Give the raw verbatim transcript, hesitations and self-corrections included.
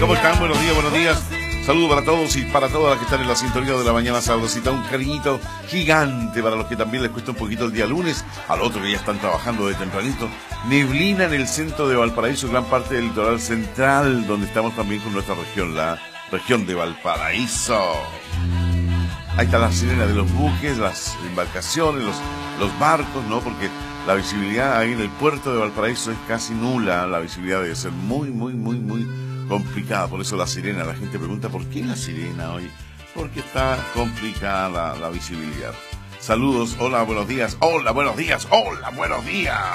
¿Cómo están? Buenos días, buenos días. Saludos para todos y para todas las que están en la sintonía de la mañana sabrosita. Un cariñito gigante para los que también les cuesta un poquito el día lunes. Al otro que ya están trabajando de tempranito. Neblina en el centro de Valparaíso, gran parte del litoral central, donde estamos también con nuestra región, la región de Valparaíso. Ahí está la sirena de los buques, las embarcaciones, los, los barcos, ¿no? Porque la visibilidad ahí en el puerto de Valparaíso es casi nula. La visibilidad debe ser muy, muy, muy, muy complicada. Por eso la sirena, la gente pregunta, ¿por qué la sirena hoy? Porque está complicada la, la visibilidad. Saludos, hola, buenos días, hola, buenos días, hola, buenos días.